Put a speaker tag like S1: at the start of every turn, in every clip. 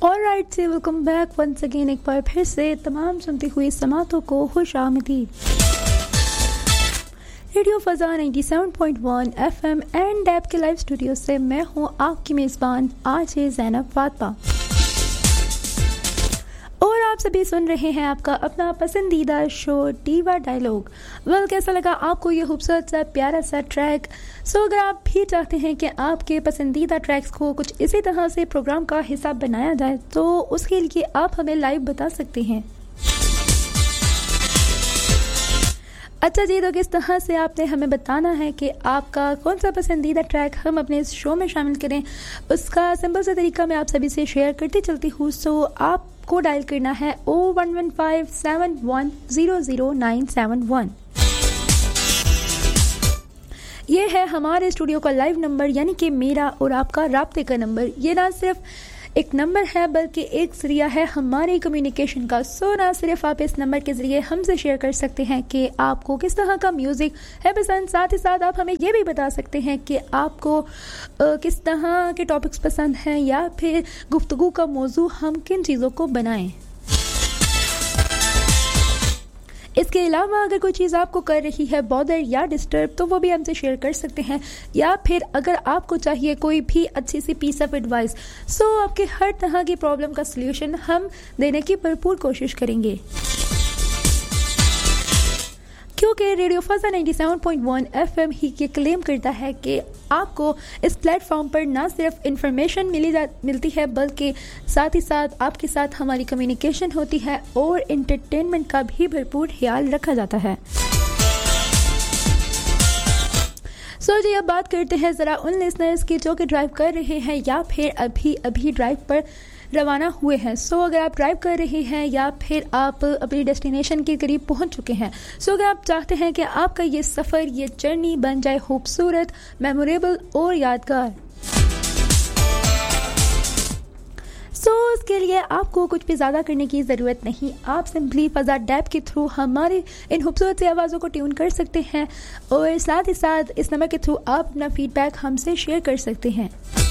S1: Alright से welcome back once again, एक बार फिर से तमाम सुनती हुई समातों को खुशामदीद। रेडियो फजा 97.1 FM एंड डैब के लाइव स्टूडियो से मैं हूं आपकी मेज़बान आरजे ज़ैनब फातिमा, और आप सभी सुन रहे हैं आपका अपना पसंदीदा शो डीवा डायलॉग। कैसा लगा आपको ये खूबसूरत सा प्यारा सा ट्रैक? अगर आप भी चाहते हैं कि आपके पसंदीदा ट्रैक्स को कुछ इसी तरह से प्रोग्राम का हिस्सा बनाया जाए तो उसके लिए आप हमें लाइव बता सकते हैं। अच्छा जी, तो किस तरह से आपने हमें बताना है कि आपका कौन सा पसंदीदा ट्रैक हम अपने इस शो में शामिल करें, उसका सिंपल सा तरीका मैं आप सभी से शेयर करती चलती हूँ। आपको डायल करना है 011571000971। ये है हमारे स्टूडियो का लाइव नंबर, यानी कि मेरा और आपका राब्ते का नंबर। ये ना सिर्फ एक नंबर है बल्कि एक जरिया है हमारे कम्युनिकेशन का। ना सिर्फ आप इस नंबर के जरिए हमसे शेयर कर सकते हैं कि आपको किस तरह का म्यूज़िक है पसंद, साथ ही साथ आप हमें ये भी बता सकते हैं कि आपको किस तरह के टॉपिक्स पसंद हैं, या फिर गुफ्तगू का मौजू हम किन चीज़ों को बनाएं। इसके अलावा अगर कोई चीज़ आपको कर रही है बॉदर या डिस्टर्ब तो वो भी हमसे शेयर कर सकते हैं, या फिर अगर आपको चाहिए कोई भी अच्छी सी पीस ऑफ एडवाइस, आपके हर तरह की प्रॉब्लम का सल्यूशन हम देने की भरपूर कोशिश करेंगे, क्योंकि रेडियो फजा 97.1 FM ही ये क्लेम करता है कि आपको इस प्लेटफॉर्म पर ना सिर्फ इंफॉर्मेशन मिलती है बल्कि साथ ही साथ आपके साथ हमारी कम्युनिकेशन होती है और एंटरटेनमेंट का भी भरपूर ख्याल रखा जाता है। जी, अब बात करते हैं ज़रा उन लिसनर्स की जो कि ड्राइव कर रहे हैं या फिर अभी ड्राइव पर रवाना हुए हैं। अगर आप ड्राइव कर रहे हैं या फिर आप अपनी डेस्टिनेशन के करीब पहुंच चुके हैं, अगर आप चाहते हैं कि आपका ये सफ़र, ये जर्नी बन जाए खूबसूरत, मेमोरेबल और यादगार, उसके लिए आपको कुछ भी ज़्यादा करने की ज़रूरत नहीं। आप सिंपली फजा डैब के थ्रू हमारे इन खूबसूरत सी आवाज़ों को ट्यून कर सकते हैं, और साथ ही साथ इस नंबर के थ्रू आप अपना फीडबैक हमसे शेयर कर सकते हैं।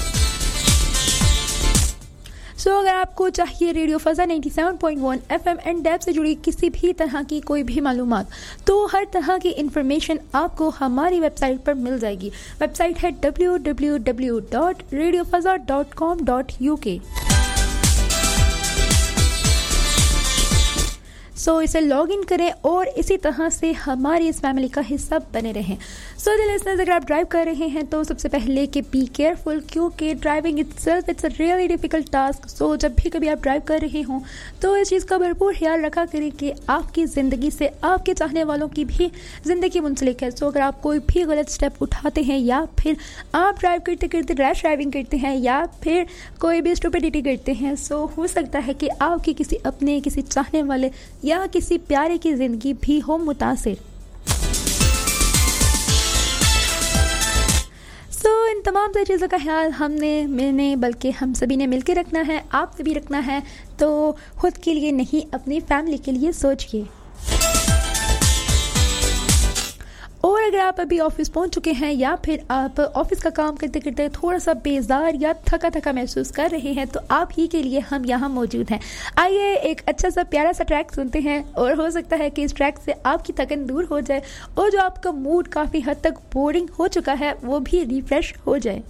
S1: अगर आपको चाहिए रेडियो फजा 97.1 FM एंड डैब से जुड़ी किसी भी तरह की कोई भी मालूमात, तो हर तरह की इंफॉर्मेशन आपको हमारी वेबसाइट पर मिल जाएगी। वेबसाइट है www.radiofaza.com.uk। इसे लॉग इन करें और इसी तरह से हमारी इस फैमिली का हिस्सा बने रहें। लिसनर्स, अगर आप ड्राइव कर रहे हैं तो सबसे पहले कि बी केयरफुल, क्योंकि driving it's a really difficult task. जब भी कभी आप ड्राइव कर रहे हों तो इस चीज़ का भरपूर ख्याल रखा करें कि आपकी ज़िंदगी से आपके चाहने वालों की भी ज़िंदगी मुंसलिक है। अगर आप कोई भी गलत स्टेप उठाते हैं, या फिर आप ड्राइव करते करते रैश ड्राइविंग करते हैं, या फिर कोई भी स्टुपिडिटी करते हैं, हो सकता है कि आपकी किसी अपने, किसी चाहने वाले या किसी प्यारे की ज़िंदगी भी हो मुतासिर। इन तमाम सारी चीज़ों का ख्याल मैंने बल्कि हम सभी ने मिलकर रखना है, आप सभी रखना है। तो खुद के लिए नहीं, अपनी फैमिली के लिए सोचिए। और अगर आप अभी ऑफिस पहुंच चुके हैं, या फिर आप ऑफिस का काम करते करते थोड़ा सा बेजार या थका थका महसूस कर रहे हैं, तो आप ही के लिए हम यहाँ मौजूद हैं। आइए एक अच्छा सा प्यारा सा ट्रैक सुनते हैं, और हो सकता है कि इस ट्रैक से आपकी थकन दूर हो जाए और जो आपका मूड काफ़ी हद तक बोरिंग हो चुका है वो भी रिफ्रेश हो जाए।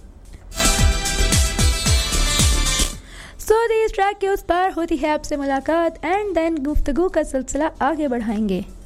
S1: इस ट्रैक के उस पार होती है आपसे मुलाकात, एंड देन गुफ्तगू का सिलसिला आगे बढ़ाएंगे।